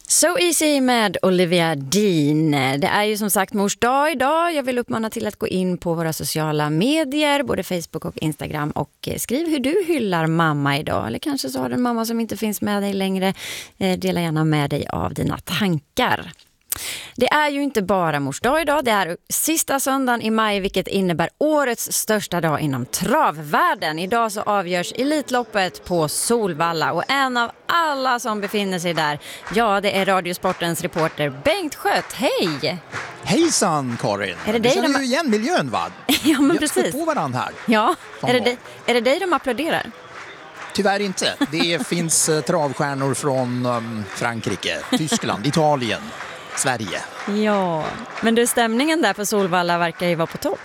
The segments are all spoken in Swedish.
So Easy med Olivia Dean. Det är ju som sagt mors dag idag. Jag vill uppmana till att gå in på våra sociala medier, både Facebook och Instagram, och skriv hur du hyllar mamma idag. Eller kanske så har du en mamma som inte finns med dig längre. Dela gärna med dig av dina tankar. Det är ju inte bara mors dag idag, det är sista söndagen i maj, vilket innebär årets största dag inom travvärlden. Idag så avgörs Elitloppet på Solvalla och en av alla som befinner sig där, ja, det är Radiosportens reporter Bengt Schött. Hej! Hejsan Karin! Är det du dig känner ju igen miljön, va? Ja, men vi precis. Vi på varandra här. Ja, är det dig de applåderar? Tyvärr inte. Det finns travstjärnor från Frankrike, Tyskland, Italien, Sverige. Ja, men du, stämningen där på Solvalla verkar ju vara på topp.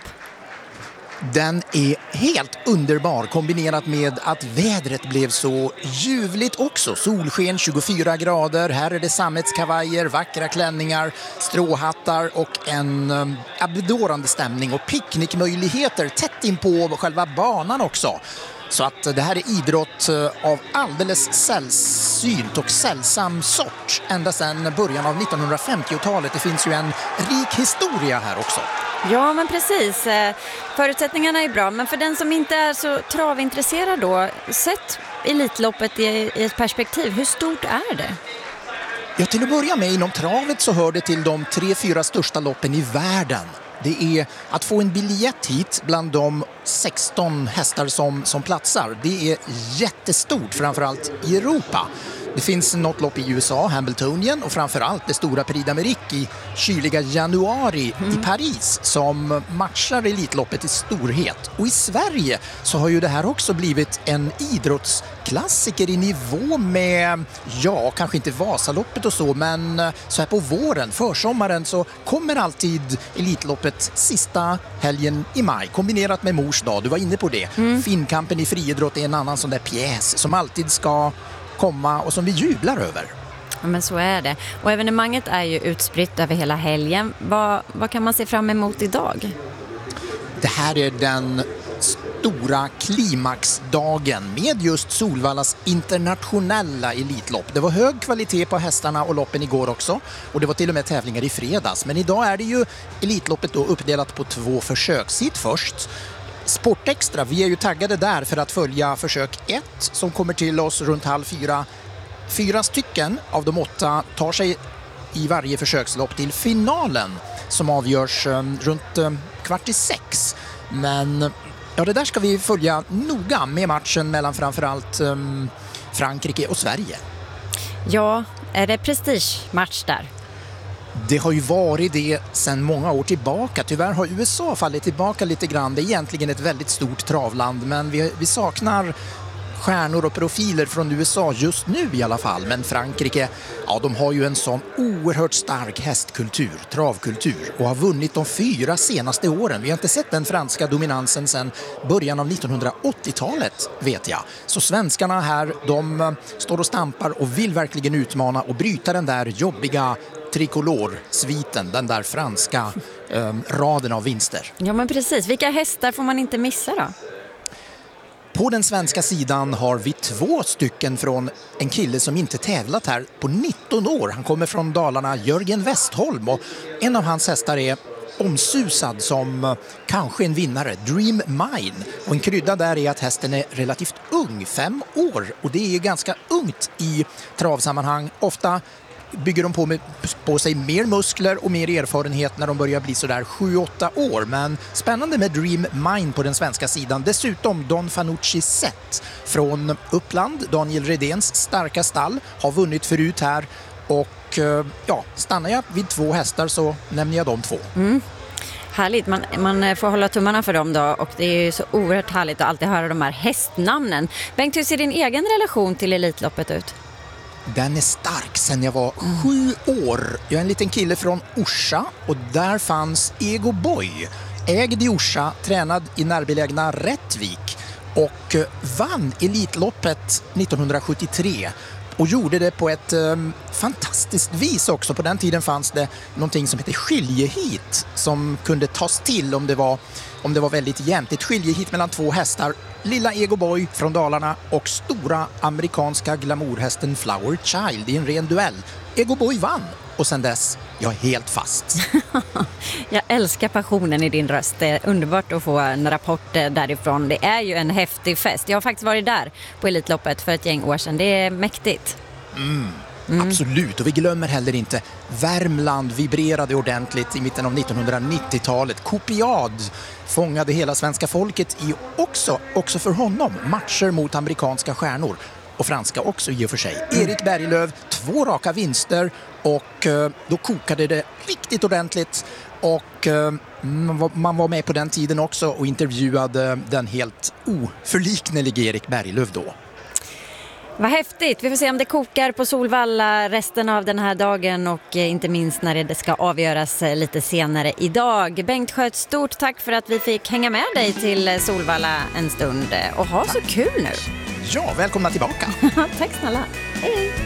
Den är helt underbar, kombinerat med att vädret blev så ljuvligt också. Solsken, 24 grader, här är det sammetskavajer, vackra klänningar, stråhattar och en bedårande stämning och picknickmöjligheter tätt in på själva banan också. Så att det här är idrott av alldeles sällsynt och sällsam sort ända sedan början av 1950-talet. Det finns ju en rik historia här också. Ja, men precis. Förutsättningarna är bra, men för den som inte är så travintresserad då, sett Elitloppet i ett perspektiv, hur stort är det? Ja, till att börja med inom travet så hör det till de 3-4 största loppen i världen. Det är att få en biljett hit bland de 16 hästar som platsar. Det är jättestort, framförallt i Europa. Det finns något lopp i USA, Hambletonian, och framförallt det stora Prix d'Amérique i kyliga januari i Paris som matchar Elitloppet i storhet. Och i Sverige så har ju det här också blivit en idrottsklassiker i nivå med, ja, kanske inte Vasaloppet och så, men så här på våren, försommaren, så kommer alltid Elitloppet sista helgen i maj, kombinerat med mors dag. Du var inne på det. Finnkampen i friidrott är en annan sån där pjäs som alltid ska komma och som vi jublar över. Ja, men så är det. Och evenemanget är ju utspritt över hela helgen. Vad kan man se fram emot idag? Det här är den stora klimaxdagen med just Solvallas internationella elitlopp. Det var hög kvalitet på hästarna och loppen igår också, och det var till och med tävlingar i fredags. Men idag är det ju Elitloppet då uppdelat på 2 försökshit först. Sportextra, vi är ju taggade där för att följa försök 1 som kommer till oss runt 3:30. 4 stycken av de 8 tar sig i varje försökslopp till finalen som avgörs runt 5:15. Men ja, det där ska vi följa noga med matchen mellan framförallt Frankrike och Sverige. Ja, är det prestigematch där? Det har ju varit det sedan många år tillbaka. Tyvärr har USA fallit tillbaka lite grann. Det är egentligen ett väldigt stort travland, men vi saknar stjärnor och profiler från USA just nu i alla fall. Men Frankrike, ja, de har ju en sån oerhört stark hästkultur, travkultur, och har vunnit de 4 senaste åren. Vi har inte sett den franska dominansen sedan början av 1980-talet, vet jag. Så svenskarna här, de står och stampar och vill verkligen utmana och bryta den där jobbiga trikolorsviten, den där franska raden av vinster. Ja, men precis. Vilka hästar får man inte missa då? På den svenska sidan har vi 2 stycken från en kille som inte tävlat här på 19 år. Han kommer från Dalarna, Jörgen Westholm, och en av hans hästar är omsusad som kanske en vinnare, Dream Mine. Och en krydda där är att hästen är relativt ung, 5 år, och det är ganska ungt i travsammanhang. Ofta bygger de på sig mer muskler och mer erfarenhet när de börjar bli sådär 7-8 år. Men spännande med Dream Mine på den svenska sidan. Dessutom Don Fanucci Set från Uppland, Daniel Redéns starka stall, har vunnit förut här. Och ja, stannar jag vid 2 hästar så nämner jag de 2. Härligt, man får hålla tummarna för dem då, och det är ju så oerhört härligt att alltid höra de här hästnamnen. Bengt, hur ser din egen relation till Elitloppet ut? Den är stark sedan jag var 7 år. Jag är en liten kille från Orsa, och där fanns Ego Boy, ägd i Orsa, tränad i närbelägna Rättvik, och vann Elitloppet 1973 och gjorde det på ett fantastiskt vis också. På den tiden fanns det någonting som heter skiljehit som kunde tas till om det var väldigt jämnt. Ett skiljehit mellan 2 hästar lilla Ego Boy från Dalarna och stora amerikanska glamourhästen Flower Child i en ren duell. Ego Boy vann och sen dess, jag är helt fast. Jag älskar passionen i din röst. Det är underbart att få en rapport därifrån. Det är ju en häftig fest. Jag har faktiskt varit där på Elitloppet för ett gäng år sedan. Det är mäktigt. Absolut, och vi glömmer heller inte Värmland vibrerade ordentligt i mitten av 1990-talet. Kopiad fångade hela svenska folket i också för honom matcher mot amerikanska stjärnor och franska också i och för sig. Erik Berglöf, 2 raka vinster och då kokade det riktigt ordentligt och man var med på den tiden också och intervjuade den helt oförliknelige Erik Berglöf då. Vad häftigt. Vi får se om det kokar på Solvalla resten av den här dagen och inte minst när det ska avgöras lite senare idag. Bengt Sköt, stort tack för att vi fick hänga med dig till Solvalla en stund och ha så kul nu. Ja, välkomna tillbaka. Tack snälla. Hej.